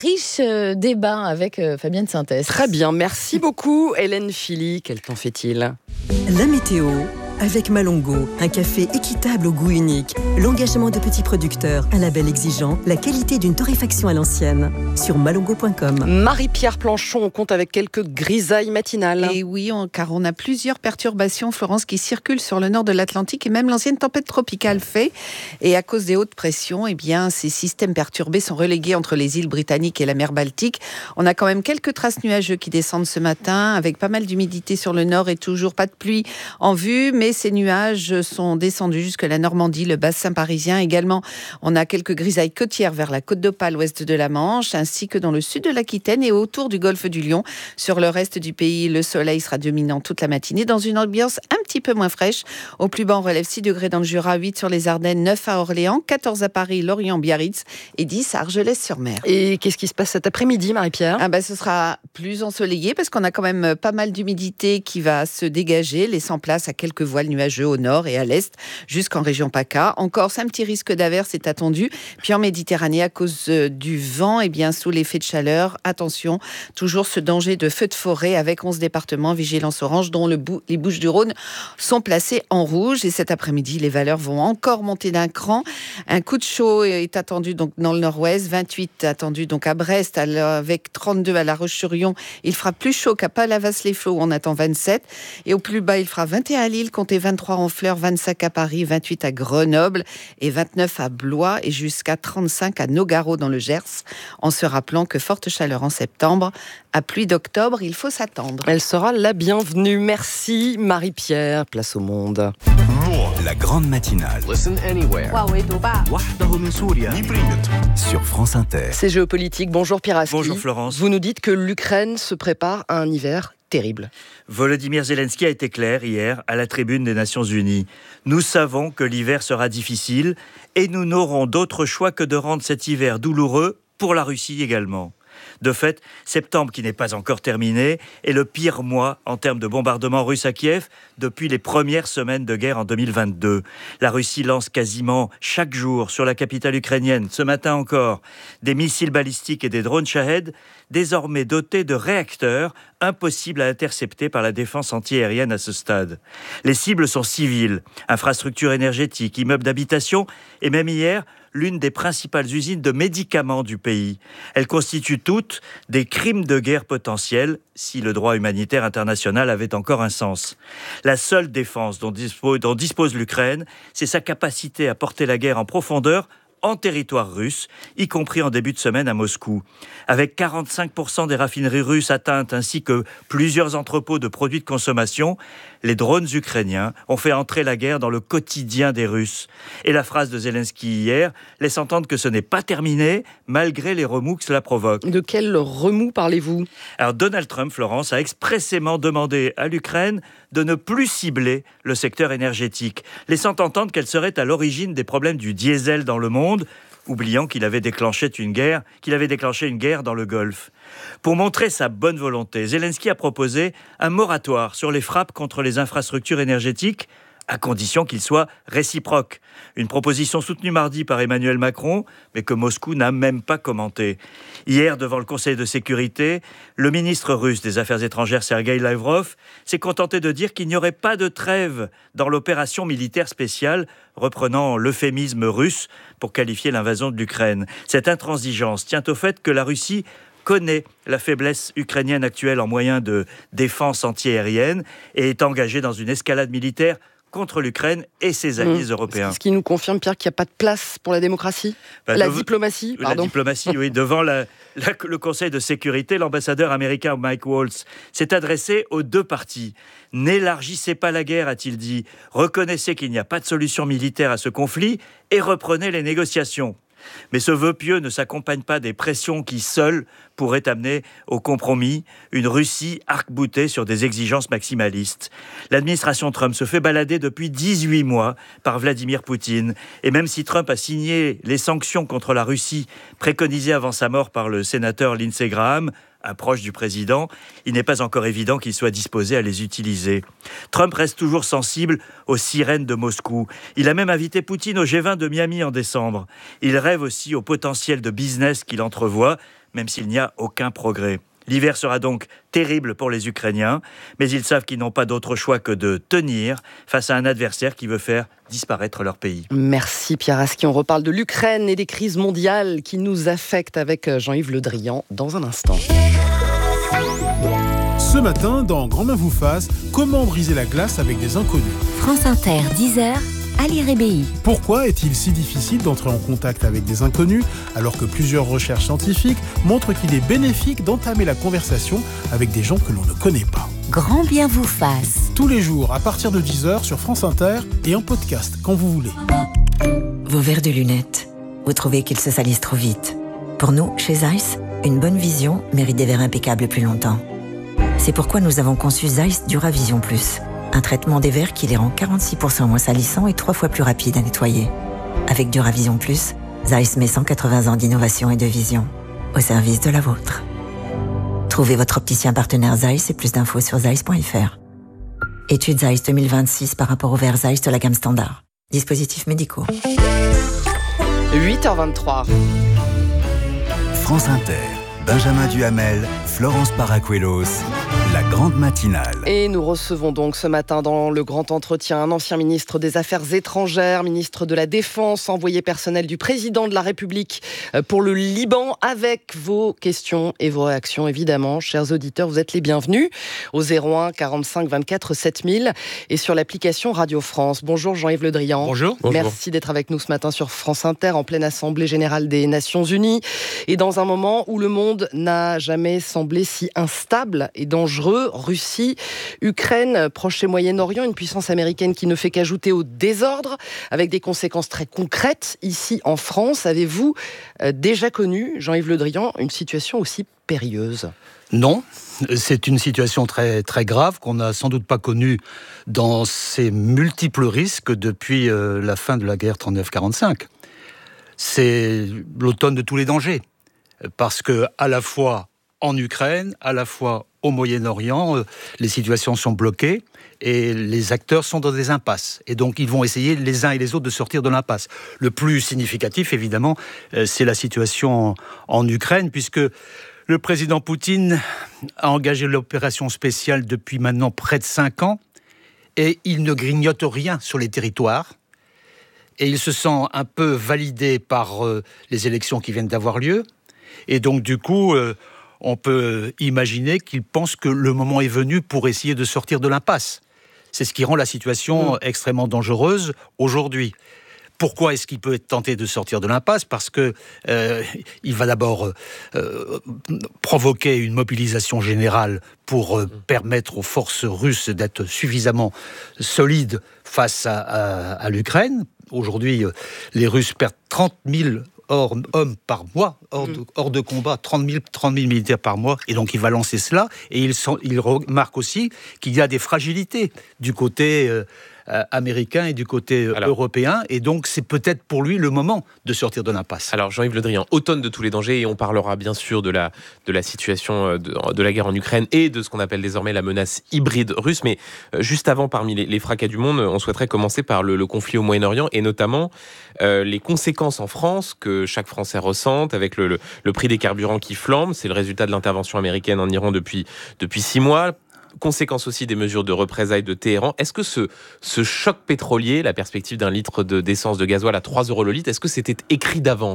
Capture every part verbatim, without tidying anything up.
Riche euh, débat avec euh, Fabienne Synthèse. Très bien, merci beaucoup Hélène Philly. Quel temps fait-il ? La météo avec Malongo, un café équitable au goût unique, l'engagement de petits producteurs, un label exigeant, la qualité d'une torréfaction à l'ancienne. Sur malongo point com. Marie-Pierre Planchon, on compte avec quelques grisailles matinales. Et oui, on, car on a plusieurs perturbations, Florence, qui circulent sur le nord de l'Atlantique et même l'ancienne tempête tropicale fait. Et à cause des hautes pressions, eh bien, ces systèmes perturbés sont relégués entre les îles britanniques et la mer Baltique. On a quand même quelques traces nuageux qui descendent ce matin, avec pas mal d'humidité sur le nord et toujours pas de pluie en vue, mais ces nuages sont descendus jusque la Normandie, le bassin parisien. Également, on a quelques grisailles côtières vers la côte d'Opale, ouest de la Manche, ainsi que dans le sud de l'Aquitaine et autour du golfe du Lion. Sur le reste du pays, le soleil sera dominant toute la matinée dans une ambiance un petit peu moins fraîche. Au plus bas, on relève six degrés dans le Jura, huit sur les Ardennes, neuf à Orléans, quatorze à Paris, Lorient, Biarritz et dix à Argelès-sur-Mer. Et qu'est-ce qui se passe cet après-midi, Marie-Pierre ? Ah ben, ce sera plus ensoleillé parce qu'on a quand même pas mal d'humidité qui va se dégager, laissant place à quelques voiles nuageux au nord et à l'est, jusqu'en région PACA. En Corse, un petit risque d'averse est attendu. Puis en Méditerranée, à cause du vent, et bien sous l'effet de chaleur, attention, toujours ce danger de feu de forêt avec onze départements, vigilance orange, dont le Bou- les Bouches-du-Rhône sont placés en rouge. Et cet après-midi, les valeurs vont encore monter d'un cran. Un coup de chaud est attendu donc dans le nord-ouest, vingt-huit attendu donc à Brest, avec trente-deux à La Roche-sur-Yon. Il fera plus chaud qu'à Palavas-les-Flots, où on attend vingt-sept. Et au plus bas, il fera vingt et un à Lille, comptez vingt-trois en Fleurs, vingt-cinq à Paris, vingt-huit à Grenoble et vingt-neuf à Blois et jusqu'à trente-cinq à Nogaro dans le Gers. En se rappelant que forte chaleur en septembre, à pluie d'octobre, il faut s'attendre. Elle sera la bienvenue. Merci Marie-Pierre. Place au monde. La grande matinale. Listen anywhere. Sur France Inter. C'est géopolitique. Bonjour Piraski. Bonjour Florence. Vous nous dites que l'Ukraine se prépare à un hiver terrible. Volodymyr Zelensky a été clair hier à la tribune des Nations Unies. Nous savons que l'hiver sera difficile et nous n'aurons d'autre choix que de rendre cet hiver douloureux pour la Russie également. De fait, septembre, qui n'est pas encore terminé, est le pire mois en termes de bombardements russes à Kiev depuis les premières semaines de guerre en deux mille vingt-deux. La Russie lance quasiment chaque jour sur la capitale ukrainienne, ce matin encore, des missiles balistiques et des drones Shahed, désormais dotés de réacteurs impossibles à intercepter par la défense antiaérienne à ce stade. Les cibles sont civiles, infrastructures énergétiques, immeubles d'habitation et même hier, l'une des principales usines de médicaments du pays. Elles constituent toutes des crimes de guerre potentiels, si le droit humanitaire international avait encore un sens. La seule défense dont dispose, dont dispose l'Ukraine, c'est sa capacité à porter la guerre en profondeur en territoire russe, y compris en début de semaine à Moscou. Avec quarante-cinq pour cent des raffineries russes atteintes ainsi que plusieurs entrepôts de produits de consommation, les drones ukrainiens ont fait entrer la guerre dans le quotidien des Russes. Et la phrase de Zelensky hier laisse entendre que ce n'est pas terminé, malgré les remous que cela provoque. De quel remous parlez-vous ? Alors Donald Trump, Florence, a expressément demandé à l'Ukraine de ne plus cibler le secteur énergétique, laissant entendre qu'elle serait à l'origine des problèmes du diesel dans le monde, oubliant qu'il avait déclenché une guerre, qu'il avait déclenché une guerre dans le Golfe. Pour montrer sa bonne volonté, Zelensky a proposé un moratoire sur les frappes contre les infrastructures énergétiques, à condition qu'il soit réciproque. Une proposition soutenue mardi par Emmanuel Macron, mais que Moscou n'a même pas commentée. Hier, devant le Conseil de sécurité, le ministre russe des Affaires étrangères, Sergueï Lavrov, s'est contenté de dire qu'il n'y aurait pas de trêve dans l'opération militaire spéciale, reprenant l'euphémisme russe pour qualifier l'invasion de l'Ukraine. Cette intransigeance tient au fait que la Russie connaît la faiblesse ukrainienne actuelle en moyens de défense antiaérienne et est engagée dans une escalade militaire contre l'Ukraine et ses alliés mmh. européens. Ce qui nous confirme, Pierre, qu'il n'y a pas de place pour la démocratie bah, La de... diplomatie, pardon. La diplomatie, oui. Devant la, la, le Conseil de sécurité, l'ambassadeur américain Mike Waltz s'est adressé aux deux parties. « N'élargissez pas la guerre », a-t-il dit. « Reconnaissez qu'il n'y a pas de solution militaire à ce conflit et reprenez les négociations. » Mais ce vœu pieux ne s'accompagne pas des pressions qui, seules, pourraient amener au compromis une Russie arc-boutée sur des exigences maximalistes. L'administration Trump se fait balader depuis dix-huit mois par Vladimir Poutine. Et même si Trump a signé les sanctions contre la Russie préconisées avant sa mort par le sénateur Lindsey Graham, un proche du président, il n'est pas encore évident qu'il soit disposé à les utiliser. Trump reste toujours sensible aux sirènes de Moscou. Il a même invité Poutine au G vingt de Miami en décembre. Il rêve aussi au potentiel de business qu'il entrevoit, même s'il n'y a aucun progrès. L'hiver sera donc terrible pour les Ukrainiens, mais ils savent qu'ils n'ont pas d'autre choix que de tenir face à un adversaire qui veut faire disparaître leur pays. Merci Pierre Aski. On reparle de l'Ukraine et des crises mondiales qui nous affectent avec Jean-Yves Le Drian dans un instant. Ce matin, dans Grand Main vous fasse, comment briser la glace avec des inconnus. France Inter, dix heures, Ali Rébéi. Pourquoi est-il si difficile d'entrer en contact avec des inconnus alors que plusieurs recherches scientifiques montrent qu'il est bénéfique d'entamer la conversation avec des gens que l'on ne connaît pas. Grand bien vous fasse. Tous les jours à partir de dix heures sur France Inter et en podcast quand vous voulez. Vos verres de lunettes, vous trouvez qu'ils se salissent trop vite. Pour nous, chez Zeiss, une bonne vision mérite des verres impeccables plus longtemps. C'est pourquoi nous avons conçu Zeiss Duravision Plus. Un traitement des verres qui les rend quarante-six pour cent moins salissants et trois fois plus rapides à nettoyer. Avec Duravision Plus, Zeiss met cent quatre-vingts ans d'innovation et de vision au service de la vôtre. Trouvez votre opticien partenaire Zeiss et plus d'infos sur zeiss point f r. Étude Zeiss deux mille vingt-six par rapport aux verres Zeiss de la gamme standard. Dispositifs médicaux. huit heures vingt-trois. France Inter, Benjamin Duhamel, Florence Paracuelos, la grande matinale. Et nous recevons donc ce matin dans le grand entretien un ancien ministre des Affaires étrangères, ministre de la Défense, envoyé personnel du président de la République pour le Liban, avec vos questions et vos réactions évidemment. Chers auditeurs, vous êtes les bienvenus au zéro un quarante-cinq vingt-quatre sept mille et sur l'application Radio France. Bonjour Jean-Yves Le Drian. Bonjour. Merci d'être avec nous ce matin sur France Inter en pleine Assemblée Générale des Nations Unies et dans un moment où le monde n'a jamais semblé si instable et dangereux. Russie, Ukraine, Proche et Moyen-Orient, une puissance américaine qui ne fait qu'ajouter au désordre, avec des conséquences très concrètes. Ici, en France, avez-vous euh, déjà connu, Jean-Yves Le Drian, une situation aussi périlleuse ? Non, c'est une situation très, très grave qu'on n'a sans doute pas connue dans ses multiples risques depuis euh, la fin de la guerre trente-neuf quarante-cinq. C'est l'automne de tous les dangers, parce que à la fois en Ukraine, à la fois au Moyen-Orient, euh, les situations sont bloquées et les acteurs sont dans des impasses. Et donc, ils vont essayer les uns et les autres de sortir de l'impasse. Le plus significatif, évidemment, euh, c'est la situation en, en Ukraine, puisque le président Poutine a engagé l'opération spéciale depuis maintenant près de cinq ans et il ne grignote rien sur les territoires. Et il se sent un peu validé par euh, les élections qui viennent d'avoir lieu. Et donc, du coup... Euh, on peut imaginer qu'il pense que le moment est venu pour essayer de sortir de l'impasse. C'est ce qui rend la situation mmh. extrêmement dangereuse aujourd'hui. Pourquoi est-ce qu'il peut être tenté de sortir de l'impasse ? Parce que euh, il va d'abord euh, provoquer une mobilisation générale pour euh, permettre aux forces russes d'être suffisamment solides face à, à, à l'Ukraine. Aujourd'hui, euh, les Russes perdent trente mille Hors, hommes par mois, hors de, hors de combat, trente mille militaires par mois, et donc il va lancer cela, et il, il remarque aussi qu'il y a des fragilités du côté euh, euh, américain et du côté euh, alors, européen, et donc c'est peut-être pour lui le moment de sortir de l'impasse. Alors Jean-Yves Le Drian, automne de tous les dangers, et on parlera bien sûr de la, de la situation de, de la guerre en Ukraine et de ce qu'on appelle désormais la menace hybride russe, mais euh, juste avant, parmi les, les fracas du monde, on souhaiterait commencer par le, le conflit au Moyen-Orient, et notamment euh, les conséquences en France que chaque Français ressente, avec le, le, le prix des carburants qui flambe. C'est le résultat de l'intervention américaine en Iran depuis, depuis six mois. Conséquence aussi des mesures de représailles de Téhéran. Est-ce que ce, ce choc pétrolier, la perspective d'un litre de, d'essence de gasoil à trois euros le litre, est-ce que c'était écrit d'avance ?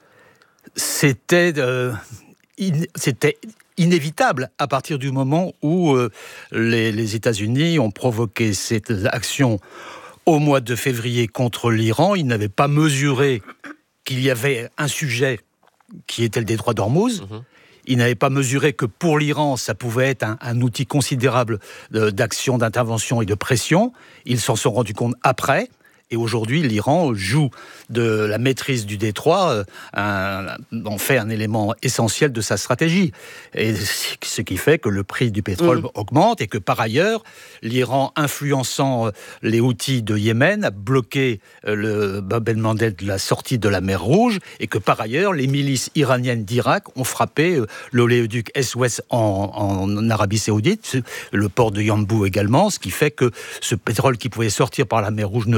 C'était, euh, in, c'était inévitable à partir du moment où euh, les, les États-Unis ont provoqué cette action au mois de février contre l'Iran. Ils n'avaient pas mesuré qu'il y avait un sujet qui était le détroit d'Ormuz. Mmh. Ils n'avaient pas mesuré que pour l'Iran, ça pouvait être un, un outil considérable de, d'action, d'intervention et de pression. Ils s'en sont rendus compte après. Et aujourd'hui, l'Iran joue de la maîtrise du détroit, un, en fait un élément essentiel de sa stratégie. Et ce qui fait que le prix du pétrole mmh. augmente et que par ailleurs, l'Iran, influençant les Houthis de Yémen, a bloqué le Bab el-Mandeb de la sortie de la mer Rouge et que par ailleurs, les milices iraniennes d'Irak ont frappé l'oléoduc Est-Ouest en, en Arabie Saoudite, le port de Yanbu également, ce qui fait que ce pétrole qui pouvait sortir par la mer Rouge ne peut plus.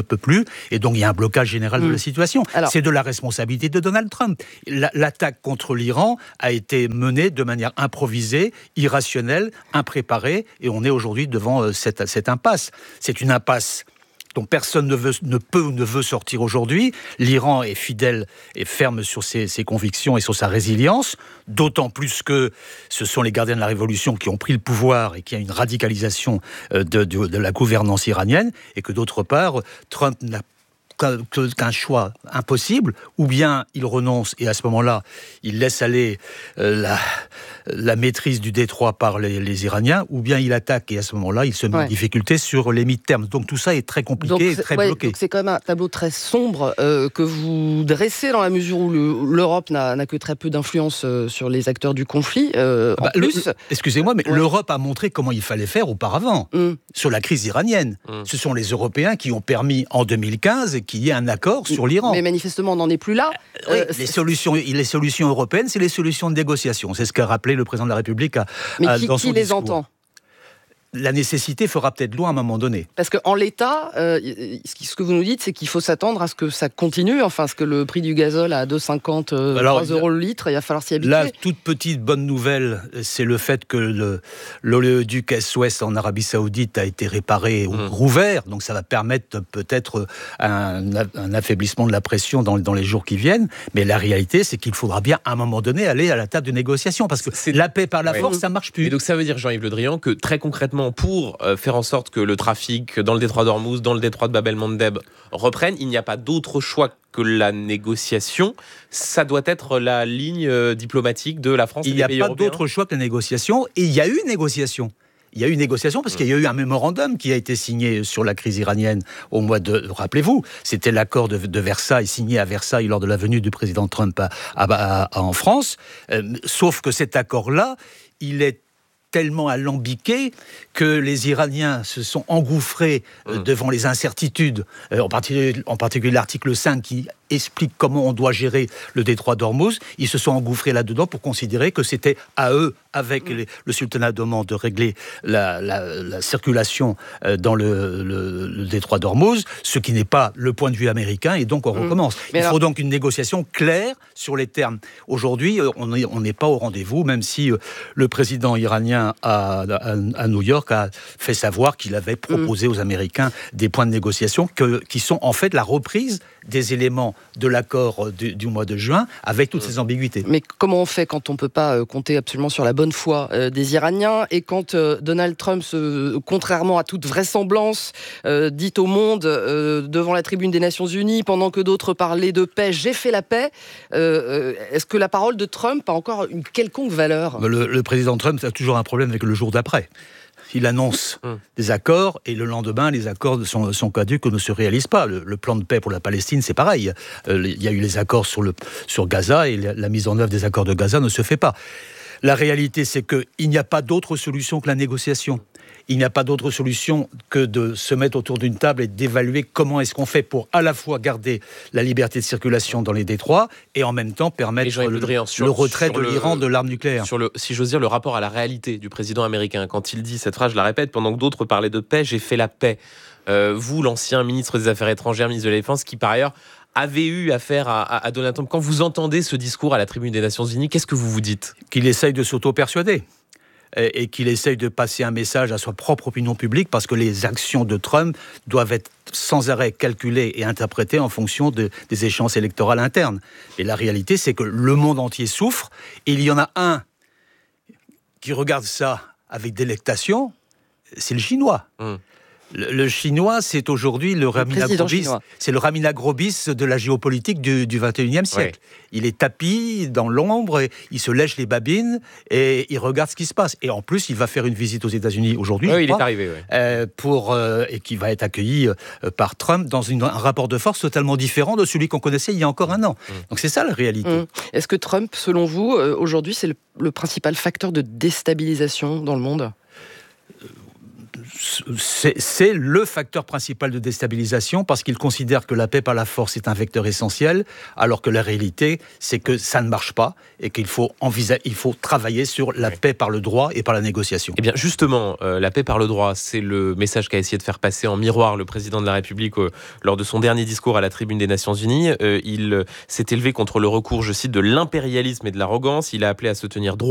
plus. Et donc, il y a un blocage général mmh. de la situation. Alors, c'est de la responsabilité de Donald Trump. La, l'attaque contre l'Iran a été menée de manière improvisée, irrationnelle, impréparée, et on est aujourd'hui devant euh, cette, cette impasse. C'est une impasse dont personne ne, veut, ne peut ou ne veut sortir aujourd'hui. L'Iran est fidèle et ferme sur ses, ses convictions et sur sa résilience, d'autant plus que ce sont les gardiens de la révolution qui ont pris le pouvoir et qu'il y a une radicalisation de, de, de la gouvernance iranienne, et que d'autre part, Trump n'a qu'un choix impossible, ou bien il renonce et à ce moment-là, il laisse aller euh, la, la maîtrise du détroit par les, les Iraniens, ou bien il attaque et à ce moment-là, il se met ouais. en difficulté sur les mi-termes. Donc tout ça est très compliqué et très ouais, bloqué. Donc c'est quand même un tableau très sombre euh, que vous dressez dans la mesure où le, l'Europe n'a, n'a que très peu d'influence euh, sur les acteurs du conflit. Euh, bah, en plus, le, excusez-moi, mais ouais. l'Europe a montré comment il fallait faire auparavant, mm. sur la crise iranienne. Mm. Ce sont les Européens qui ont permis en deux mille quinze qu'il y ait un accord sur l'Iran. Mais manifestement, on n'en est plus là. Oui, euh, les, solutions, les solutions européennes, c'est les solutions de négociation. C'est ce qu'a rappelé le président de la République à, Mais à, qui, dans son qui les discours. entend ? La nécessité fera peut-être loin à un moment donné. Parce qu'en l'état, euh, ce que vous nous dites, c'est qu'il faut s'attendre à ce que ça continue, enfin, ce que le prix du gazole à deux euros cinquante, euh, Alors, trois euros le litre, il va falloir s'y habituer. La toute petite bonne nouvelle, c'est le fait que le, l'oléoduc Est-Ouest en Arabie Saoudite a été réparé ou mmh. rouvert, donc ça va permettre peut-être un, un affaiblissement de la pression dans, dans les jours qui viennent, mais la réalité, c'est qu'il faudra bien à un moment donné aller à la table de négociation, parce que c'est... la paix par la ouais. force, ça ne marche plus. Et donc ça veut dire, Jean-Yves Le Drian, que très concrètement, pour euh, faire en sorte que le trafic dans le détroit d'Ormuz, dans le détroit de Bab el-Mandeb reprenne, il n'y a pas d'autre choix que la négociation. Ça doit être la ligne euh, diplomatique de la France et des pays européens. Il n'y a pas d'autre choix que la négociation, et il y a eu négociation. Il y a eu une négociation parce qu'il y a eu un mémorandum qui a été signé sur la crise iranienne au mois de... Rappelez-vous, c'était l'accord de, de Versailles, signé à Versailles lors de la venue du président Trump à, à, à, en France. Euh, sauf que cet accord-là, il est tellement alambiqué que les Iraniens se sont engouffrés euh, mmh. devant les incertitudes, euh, en, particulier, en particulier l'article cinq qui explique comment on doit gérer le détroit d'Ormuz. Ils se sont engouffrés là-dedans pour considérer que c'était à eux, avec mmh. les, le sultanat d'Oman, de régler la, la, la circulation euh, dans le, le, le détroit d'Ormuz, ce qui n'est pas le point de vue américain, et donc on mmh. recommence. Mais Il alors... faut donc une négociation claire sur les termes. Aujourd'hui, euh, on n'est on n'est pas au rendez-vous, même si euh, le président iranien à, à, à New York a fait savoir qu'il avait proposé mmh. aux Américains des points de négociation que, qui sont en fait la reprise des éléments de l'accord du, du mois de juin, avec toutes ces ambiguïtés. Mais comment on fait quand on ne peut pas euh, compter absolument sur la bonne foi euh, des Iraniens, et quand euh, Donald Trump, se, contrairement à toute vraisemblance, euh, dit au monde, euh, devant la tribune des Nations Unies, pendant que d'autres parlaient de paix, j'ai fait la paix, euh, est-ce que la parole de Trump a encore une quelconque valeur ? le, le président Trump a toujours un problème avec le jour d'après. Il annonce mmh. des accords, et le lendemain, les accords sont, sont caducs ou ne se réalisent pas. Le, le plan de paix pour la Palestine, c'est pareil. Euh, il y a eu les accords sur, le, sur Gaza, et la, la mise en œuvre des accords de Gaza ne se fait pas. La réalité, c'est qu'il n'y a pas d'autre solution que la négociation. Il n'y a pas d'autre solution que de se mettre autour d'une table et d'évaluer comment est-ce qu'on fait pour à la fois garder la liberté de circulation dans les détroits et en même temps permettre le, Drian, sur, le retrait de le, l'Iran de l'arme nucléaire. Sur le, si j'ose dire, le rapport à la réalité du président américain, quand il dit cette phrase, je la répète, pendant que d'autres parlaient de paix, j'ai fait la paix. Euh, vous, l'ancien ministre des Affaires étrangères, ministre de la Défense, qui par ailleurs avait eu affaire à, à, à Donald Trump, quand vous entendez ce discours à la tribune des Nations Unies, qu'est-ce que vous vous dites ? Qu'il essaye de s'auto-persuader. Et qu'il essaye de passer un message à sa propre opinion publique, parce que les actions de Trump doivent être sans arrêt calculées et interprétées en fonction de, des échéances électorales internes. Et la réalité, c'est que le monde entier souffre, et il y en a un qui regarde ça avec délectation, c'est le Chinois. Mmh. Le, le Chinois, c'est aujourd'hui le Ramin Agrobis, c'est le Ramin Agrobis de la géopolitique du, du vingt et unième siècle. Ouais. Il est tapis dans l'ombre, et il se lèche les babines et il regarde ce qui se passe. Et en plus, il va faire une visite aux États-Unis aujourd'hui, oui, je il crois, est arrivé, ouais. euh, pour euh, et qui va être accueilli euh, par Trump dans une, un rapport de force totalement différent de celui qu'on connaissait il y a encore un an. Mmh. Donc c'est ça la réalité. Mmh. Est-ce que Trump, selon vous, euh, aujourd'hui, c'est le, le principal facteur de déstabilisation dans le monde ? c'est, c'est le facteur principal de déstabilisation parce qu'ils considèrent que la paix par la force est un vecteur essentiel, alors que la réalité, c'est que ça ne marche pas et qu'il faut, envisager, il faut travailler sur la oui. paix par le droit et par la négociation. Eh bien, justement, euh, la paix par le droit, c'est le message qu'a essayé de faire passer en miroir le président de la République euh, lors de son dernier discours à la tribune des Nations Unies. Euh, il euh, s'est élevé contre le recours, je cite, de l'impérialisme et de l'arrogance. Il a appelé à se tenir droit